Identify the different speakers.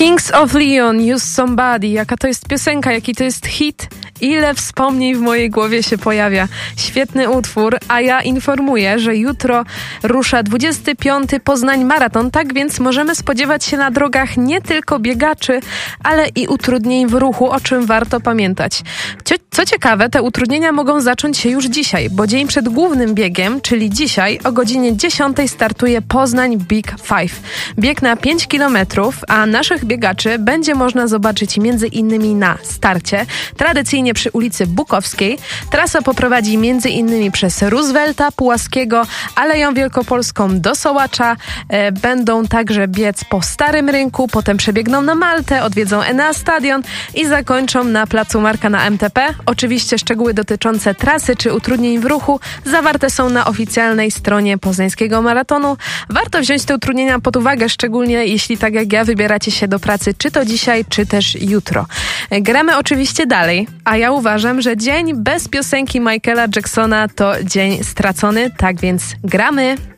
Speaker 1: Kings of Leon, Use Somebody. Jaka to jest piosenka, jaki to jest hit. Ile wspomnień w mojej głowie się pojawia. Świetny utwór, a ja informuję, że jutro rusza 25. Poznań Maraton, tak więc możemy spodziewać się na drogach nie tylko biegaczy, ale i utrudnień w ruchu, o czym warto pamiętać. Co ciekawe, te utrudnienia mogą zacząć się już dzisiaj, bo dzień przed głównym biegiem, czyli dzisiaj o godzinie 10 startuje Poznań Big Five. Bieg na 5 km, a naszych biegaczy będzie można zobaczyć m.in. na starcie, tradycyjnie przy ulicy Bukowskiej. Trasa poprowadzi m.in. przez Roosevelta, Pułaskiego, Aleją Wielkopolską do Sołacza. Będą także biec po Starym Rynku, potem przebiegną na Maltę, odwiedzą Enea Stadion i zakończą na placu Marka na MTP. Oczywiście szczegóły dotyczące trasy czy utrudnień w ruchu zawarte są na oficjalnej stronie Poznańskiego Maratonu. Warto wziąć te utrudnienia pod uwagę, szczególnie jeśli tak jak ja wybieracie się do pracy czy to dzisiaj, czy też jutro. Gramy oczywiście dalej, a ja uważam, że dzień bez piosenki Michaela Jacksona to dzień stracony, tak więc gramy.